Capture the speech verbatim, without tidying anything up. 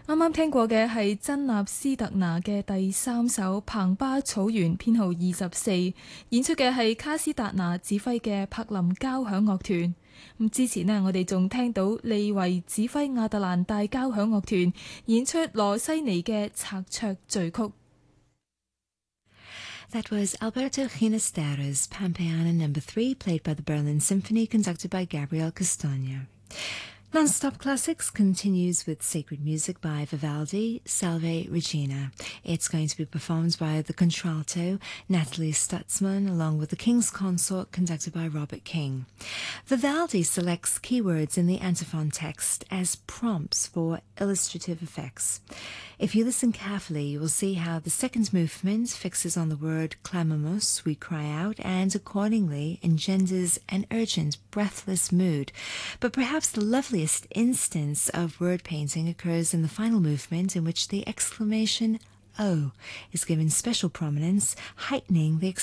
啱啱聽過嘅係珍納斯特拿嘅第三首彭巴草原編號二十四，演出嘅係卡斯達拿指揮嘅柏林交響樂團。咁之前呢，我哋仲聽到利維指揮亞特蘭大交響樂團演出羅西尼嘅策卓序曲。 That was Alberto Ginestero's Pampeana Number Three, played by the Berlin Symphony, conducted by Gabriel Castagna. Non-Stop Classics continues with Sacred Music by Vivaldi, Salve Regina. It's going to be performed by the contralto Natalie Stutzman along with the King's Consort, conducted by Robert King. Vivaldi selects keywords in the antiphon text as prompts for illustrative effects. If you listen carefully, you will see how the second movement fixes on the word clamamus, we cry out, and accordingly engenders an urgent, breathless mood. But perhaps the loveliest instance of word painting occurs in the final movement, in which the exclamation "oh" is given special prominence, heightening the